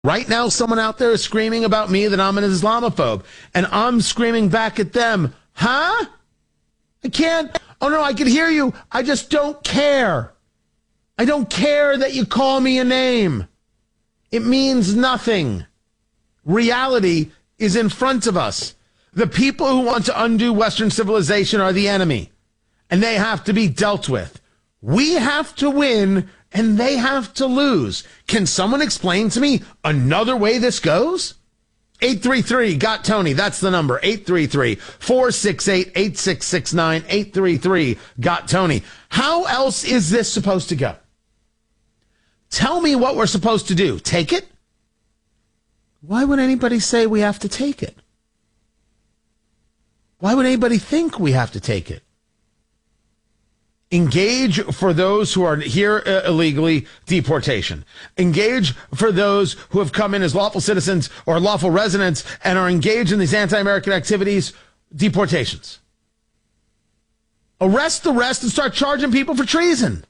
Right now, someone out there is screaming about me that I'm an Islamophobe, and I'm screaming back at them, huh? I can't. Oh, no, I can hear you. I just don't care. I don't care that you call me a name. It means nothing. Reality is in front of us. The people who want to undo Western civilization are the enemy, and they have to be dealt with. We have to win, and they have to lose. Can someone explain to me another way this goes? 833 got Tony. That's the number. 833-468-8669. 833 got Tony. How else is this supposed to go? Tell me what we're supposed to do. Take it? Why would anybody say we have to take it? Why would anybody think we have to take it? Engage for those who are here illegally, deportation. Engage for those who have come in as lawful citizens or lawful residents and are engaged in these anti-American activities, deportations. Arrest the rest and start charging people for treason.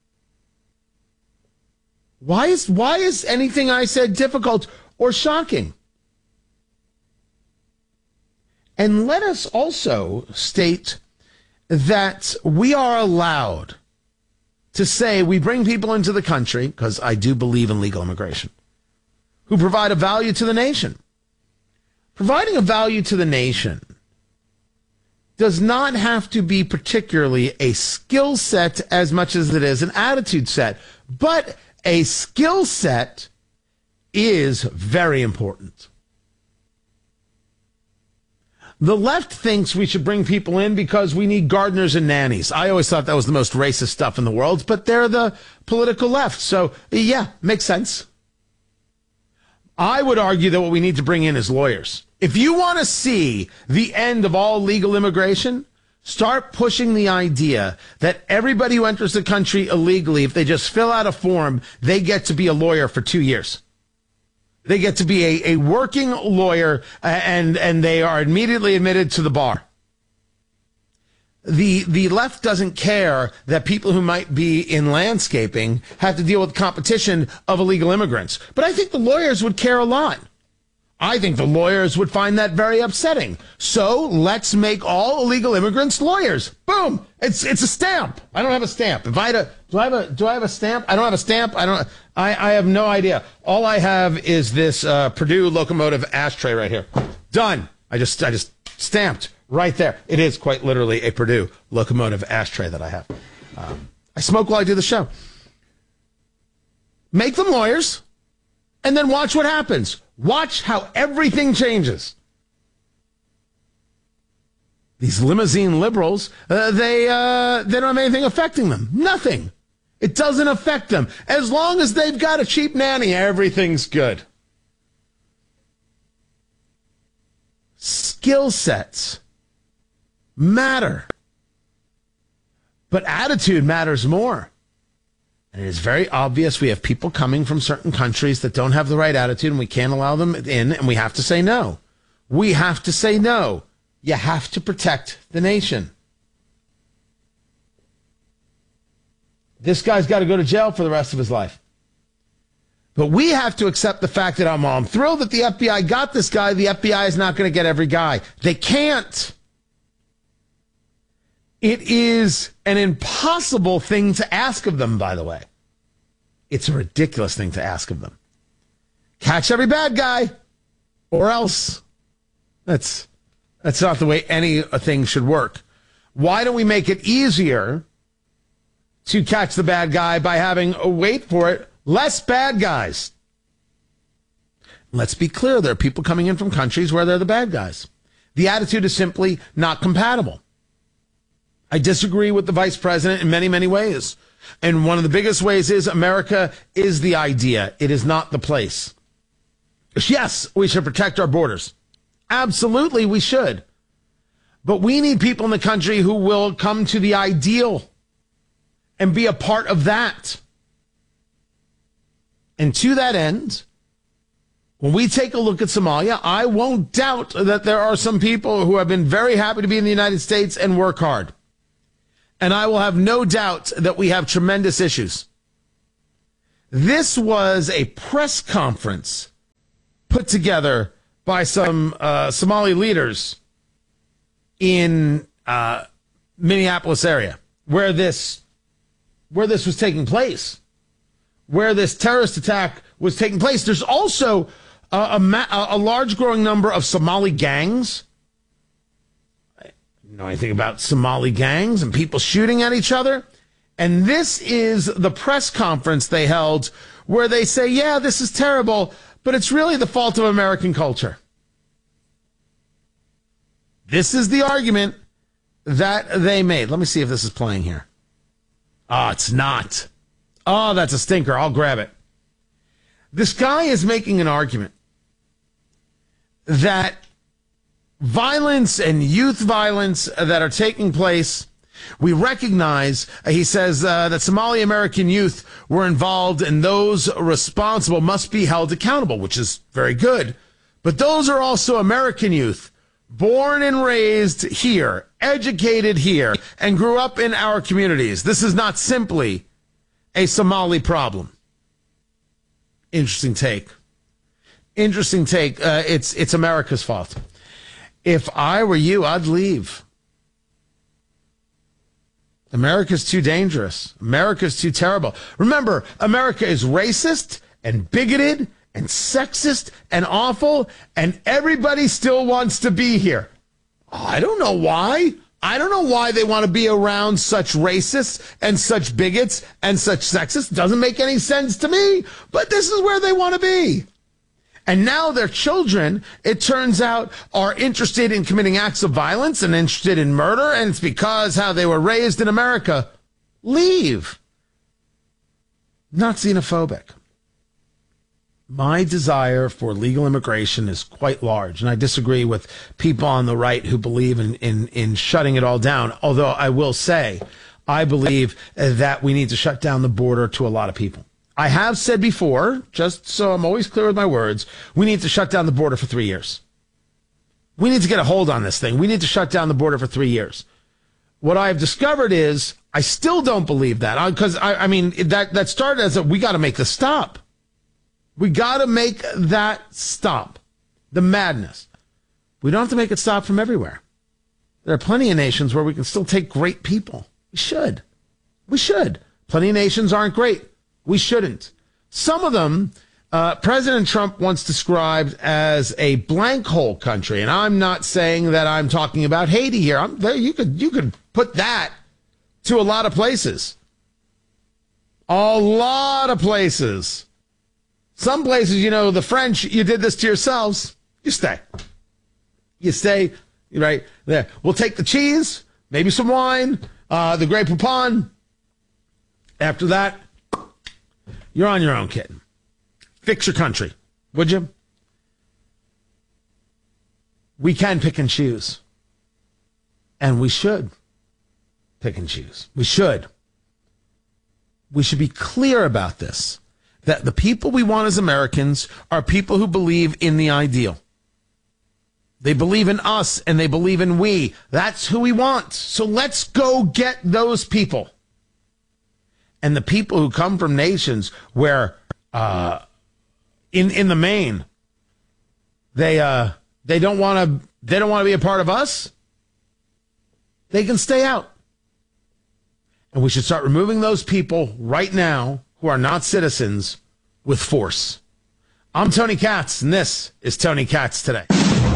Why is anything I said difficult or shocking? And let us also state that we are allowed to say we bring people into the country, because I do believe in legal immigration, who provide a value to the nation. Providing a value to the nation does not have to be particularly a skill set as much as it is an attitude set, but a skill set is very important. The left thinks we should bring people in because we need gardeners and nannies. I always thought that was the most racist stuff in the world, but they're the political left. So, yeah, makes sense. I would argue that what we need to bring in is lawyers. If you want to see the end of all legal immigration, start pushing the idea that everybody who enters the country illegally, if they just fill out a form, they get to be a lawyer for 2 years. They get to be a working lawyer, and they are immediately admitted to the bar. The left doesn't care that people who might be in landscaping have to deal with competition of illegal immigrants. But I think the lawyers would care a lot. I think the lawyers would find that very upsetting. So let's make all illegal immigrants lawyers. Boom! It's a stamp. I don't have a stamp. If I had do I have a stamp? I don't have a stamp. I have no idea. All I have is this Purdue locomotive ashtray right here. Done. I just stamped right there. It is quite literally a Purdue locomotive ashtray that I have. I smoke while I do the show. Make them lawyers, and then watch what happens. Watch how everything changes. These limousine liberals, they don't have anything affecting them. Nothing. It doesn't affect them. As long as they've got a cheap nanny, everything's good. Skill sets matter. But attitude matters more. And it is very obvious we have people coming from certain countries that don't have the right attitude, and we can't allow them in, and we have to say no. We have to say no. You have to protect the nation. This guy's got to go to jail for the rest of his life. But we have to accept the fact that I'm thrilled that the FBI got this guy. The FBI is not going to get every guy. They can't. It is an impossible thing to ask of them, by the way. It's a ridiculous thing to ask of them. Catch every bad guy, or else. That's not the way anything should work. Why don't we make it easier to catch the bad guy by having, wait for it, less bad guys? Let's be clear, there are people coming in from countries where they're the bad guys. The attitude is simply not compatible. I disagree with the vice president in many, many ways. And one of the biggest ways is America is the idea. It is not the place. Yes, we should protect our borders. Absolutely, we should. But we need people in the country who will come to the ideal and be a part of that. And to that end, when we take a look at Somalia, I won't doubt that there are some people who have been very happy to be in the United States and work hard. And I will have no doubt that we have tremendous issues. This was a press conference put together by some Somali leaders in Minneapolis area where this was taking place, where this terrorist attack was taking place. There's also a large growing number of Somali gangs. I know anything about Somali gangs and people shooting at each other. And this is the press conference they held where they say, yeah, this is terrible, but it's really the fault of American culture. This is the argument that they made. Let me see if this is playing here. Oh, it's not. Oh, that's a stinker. I'll grab it. This guy is making an argument that violence and youth violence that are taking place, we recognize, he says, that Somali American youth were involved and those responsible must be held accountable, which is very good. But those are also American youth, born and raised here, educated here, and grew up in our communities. This is not simply a Somali problem. Interesting take. Interesting take. It's America's fault. If I were you, I'd leave. America's too dangerous. America's too terrible. Remember, America is racist and bigoted and sexist and awful, and everybody still wants to be here. I don't know why. I don't know why they want to be around such racists and such bigots and such sexists. Doesn't make any sense to me, but this is where they want to be. And now their children, it turns out, are interested in committing acts of violence and interested in murder, and it's because how they were raised in America. Leave. Not xenophobic. My desire for legal immigration is quite large, and I disagree with people on the right who believe in shutting it all down. Although I will say, I believe that we need to shut down the border to a lot of people. I have said before, just so I'm always clear with my words, we need to shut down the border for 3 years. We need to get a hold on this thing. We need to shut down the border for 3 years. What I've discovered is I still don't believe that, because I mean that started as we got to make this stop. We got to make that stop. The madness. We don't have to make it stop from everywhere. There are plenty of nations where we can still take great people. We should. We should. Plenty of nations aren't great. We shouldn't. Some of them, President Trump once described as a blank hole country. And I'm not saying that I'm talking about Haiti here. You could put that to a lot of places. A lot of places. Some places, the French, you did this to yourselves. You stay. You stay right there. We'll take the cheese, maybe some wine, the Grey Poupon. After that, you're on your own, kid. Fix your country, would you? We can pick and choose. And we should pick and choose. We should. We should be clear about this. That the people we want as Americans are people who believe in the ideal. They believe in us and they believe in we. That's who we want. So let's go get those people. And the people who come from nations where, in the main, they don't want to be a part of us, they can stay out. And we should start removing those people right now who are not citizens with force. I'm Tony Katz, and this is Tony Katz Today.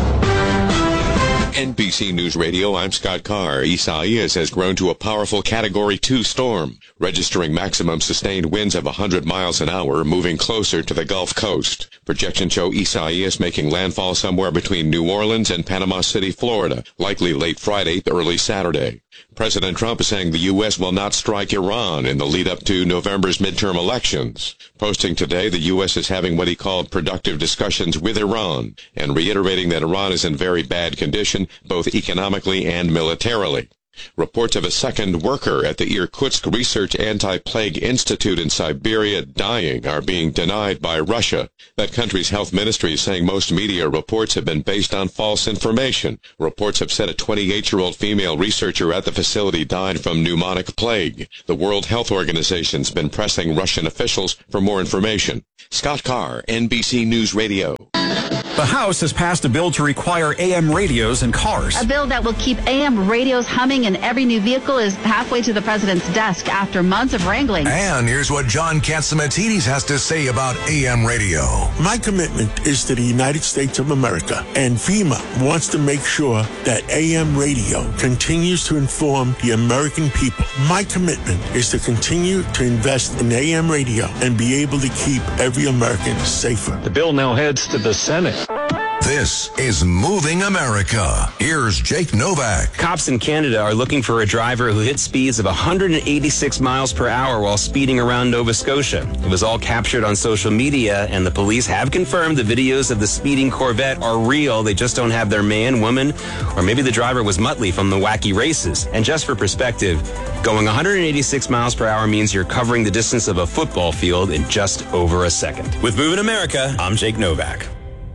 NBC News Radio, I'm Scott Carr. Isaias has grown to a powerful Category 2 storm, registering maximum sustained winds of 100 miles an hour, moving closer to the Gulf Coast. Projections show Isaias making landfall somewhere between New Orleans and Panama City, Florida, likely late Friday to early Saturday. President Trump is saying the U.S. will not strike Iran in the lead up to November's midterm elections. Posting today, the U.S. is having what he called productive discussions with Iran, and reiterating that Iran is in very bad condition, both economically and militarily. Reports of a second worker at the Irkutsk Research Anti-Plague Institute in Siberia dying are being denied by Russia. That country's health ministry is saying most media reports have been based on false information. Reports have said a 28-year-old female researcher at the facility died from pneumonic plague. The World Health Organization's been pressing Russian officials for more information. Scott Carr, NBC News Radio. The House has passed a bill to require AM radios in cars. A bill that will keep AM radios humming in every new vehicle is halfway to the president's desk after months of wrangling. And here's what John Catsimatidis has to say about AM radio. My commitment is to the United States of America, and FEMA wants to make sure that AM radio continues to inform the American people. My commitment is to continue to invest in AM radio and be able to keep every American safer. The bill now heads to the Senate. This is Moving America. Here's Jake Novak. Cops in Canada are looking for a driver who hit speeds of 186 miles per hour while speeding around Nova Scotia. It was all captured on social media, and the police have confirmed the videos of the speeding Corvette are real. They just don't have their man, woman, or maybe the driver was Muttley from the wacky races. And just for perspective, going 186 miles per hour means you're covering the distance of a football field in just over a second. With Moving America, I'm Jake Novak.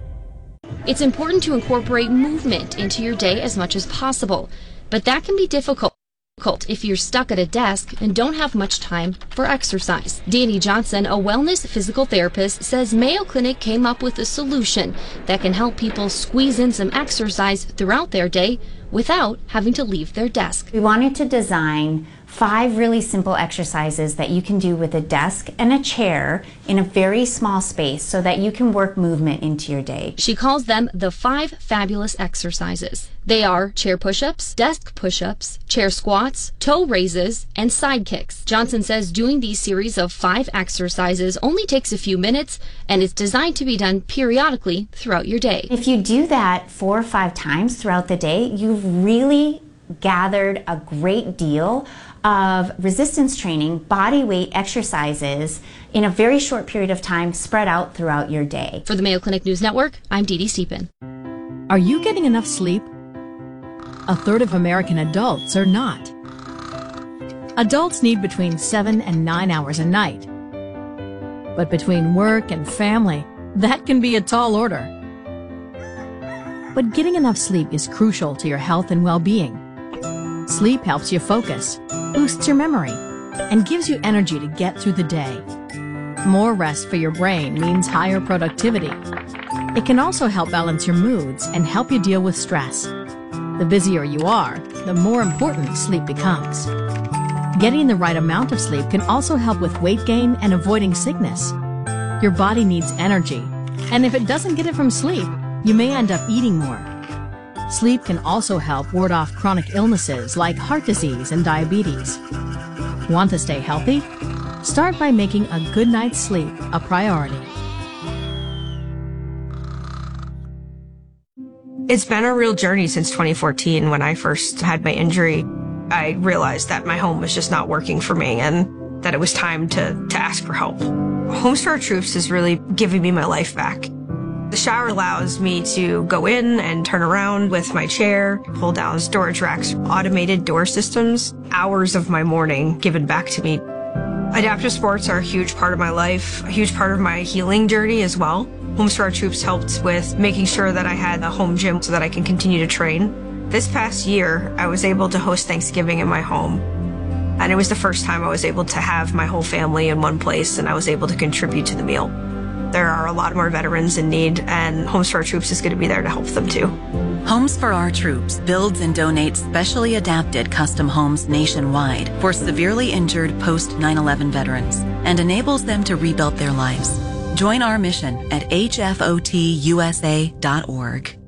It's important to incorporate movement into your day as much as possible, but that can be difficult if you're stuck at a desk and don't have much time for exercise. Danny Johnson, a wellness physical therapist, says Mayo Clinic came up with a solution that can help people squeeze in some exercise throughout their day without having to leave their desk. We wanted to design 5 really simple exercises that you can do with a desk and a chair in a very small space so that you can work movement into your day. She calls them the 5 fabulous exercises. They are chair push-ups, desk push-ups, chair squats, toe raises, and side kicks. Johnson says doing these series of 5 exercises only takes a few minutes, and it's designed to be done periodically throughout your day. If you do that 4 or 5 times throughout the day, you've really gathered a great deal of resistance training, body weight exercises in a very short period of time spread out throughout your day. For the Mayo Clinic News Network, I'm Dee Dee Stephen. Are you getting enough sleep? A third of American adults are not. Adults need between 7 and 9 hours a night. But between work and family, that can be a tall order. But getting enough sleep is crucial to your health and well-being. Sleep helps you focus, boosts your memory, and gives you energy to get through the day. More rest for your brain means higher productivity. It can also help balance your moods and help you deal with stress. The busier you are, the more important sleep becomes. Getting the right amount of sleep can also help with weight gain and avoiding sickness. Your body needs energy, and if it doesn't get it from sleep, you may end up eating more. Sleep can also help ward off chronic illnesses like heart disease and diabetes. Want to stay healthy? Start by making a good night's sleep a priority. It's been a real journey since 2014 when I first had my injury. I realized that my home was just not working for me and that it was time to ask for help. Homes for Our Troops is really giving me my life back. The shower allows me to go in and turn around with my chair, pull down storage racks, automated door systems, hours of my morning given back to me. Adaptive sports are a huge part of my life, a huge part of my healing journey as well. Homes for Our Troops helped with making sure that I had a home gym so that I can continue to train. This past year, I was able to host Thanksgiving in my home. And it was the first time I was able to have my whole family in one place and I was able to contribute to the meal. There are a lot more veterans in need, and Homes for Our Troops is going to be there to help them too. Homes for Our Troops builds and donates specially adapted custom homes nationwide for severely injured post 9/11 veterans and enables them to rebuild their lives. Join our mission at hfotusa.org.